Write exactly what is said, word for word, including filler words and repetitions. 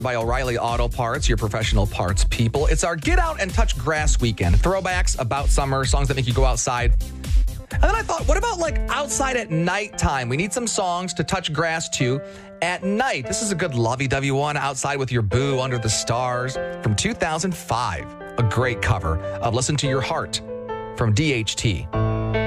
by O'Reilly Auto Parts, your professional parts people. It's our Get Out and Touch Grass weekend. Throwbacks about summer, songs that make you go outside. And then I thought, what about like outside at nighttime? We need some songs to touch grass to at night. This is a good lovey-dovey one, outside with your boo under the stars, from two thousand five. A great cover of Listen to Your Heart from D H T.